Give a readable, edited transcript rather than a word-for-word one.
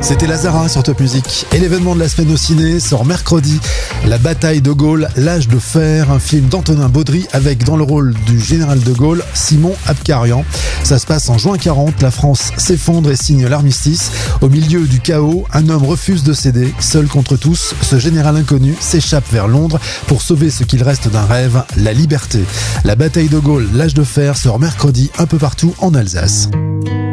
C'était Lazara sur Top Music. Et l'événement de la semaine au ciné sort mercredi. La bataille de Gaulle, l'âge de fer, un film d'Antonin Baudry avec dans le rôle du général de Gaulle, Simon Abkarian. Ça se passe en juin 40, la France s'effondre et signe l'armistice. Au milieu du chaos, un homme refuse de céder. Seul contre tous, ce général inconnu s'échappe vers Londres pour sauver ce qu'il reste d'un rêve, la liberté. La bataille de Gaulle, l'âge de fer sort mercredi un peu partout en Alsace.